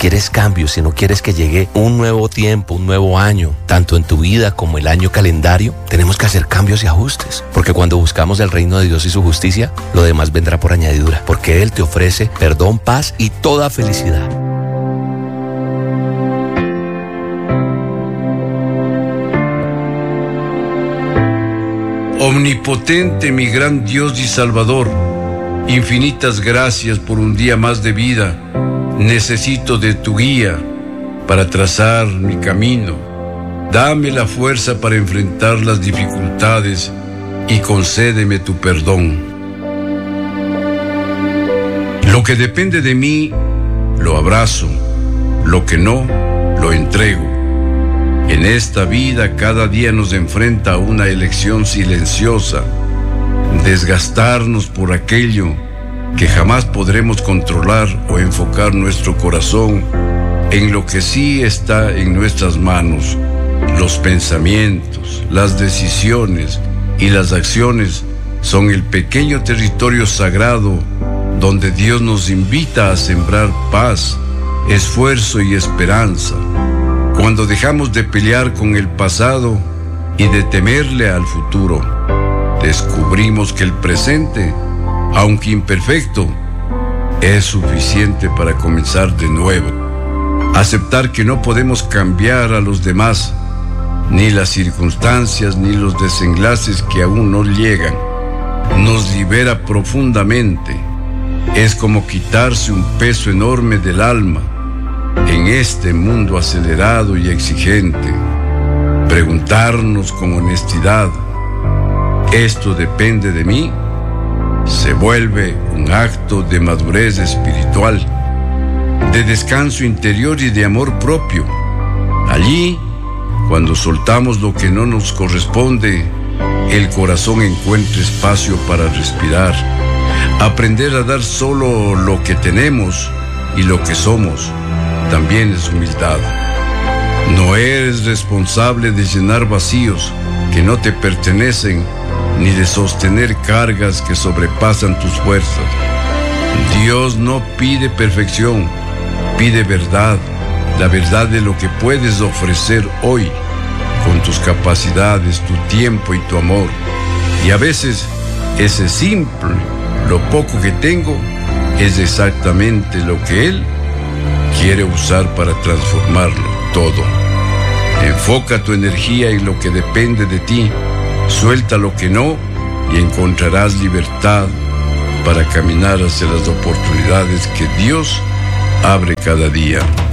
quieres cambios, si no quieres que llegue un nuevo tiempo, un nuevo año, tanto en tu vida como el año calendario, tenemos que hacer cambios y ajustes. Porque cuando buscamos el reino de Dios y su justicia, lo demás vendrá por añadidura. Porque Él te ofrece perdón, paz y toda felicidad. Omnipotente, mi gran Dios y Salvador, infinitas gracias por un día más de vida. Necesito de tu guía para trazar mi camino. Dame la fuerza para enfrentar las dificultades y concédeme tu perdón. Lo que depende de mí, lo abrazo. Lo que no, lo entrego. En esta vida cada día nos enfrenta a una elección silenciosa, desgastarnos por aquello que jamás podremos controlar o enfocar nuestro corazón en lo que sí está en nuestras manos. Los pensamientos, las decisiones y las acciones son el pequeño territorio sagrado donde Dios nos invita a sembrar paz, esfuerzo y esperanza. Cuando dejamos de pelear con el pasado y de temerle al futuro, descubrimos que el presente, aunque imperfecto, es suficiente para comenzar de nuevo. Aceptar que no podemos cambiar a los demás, ni las circunstancias ni los desenlaces que aún no llegan, nos libera profundamente. Es como quitarse un peso enorme del alma en este mundo acelerado y exigente. Preguntarnos con honestidad, ¿esto depende de mí?, se vuelve un acto de madurez espiritual, de descanso interior y de amor propio. Allí, cuando soltamos lo que no nos corresponde, el corazón encuentra espacio para respirar. Aprender a dar solo lo que tenemos y lo que somos también es humildad. No eres responsable de llenar vacíos que no te pertenecen, ni de sostener cargas que sobrepasan tus fuerzas. Dios no pide perfección, pide verdad, la verdad de lo que puedes ofrecer hoy, con tus capacidades, tu tiempo y tu amor. Y a veces, ese simple, lo poco que tengo, es exactamente lo que Él quiere usar para transformarlo todo. Enfoca tu energía en lo que depende de ti, suelta lo que no y encontrarás libertad para caminar hacia las oportunidades que Dios abre cada día.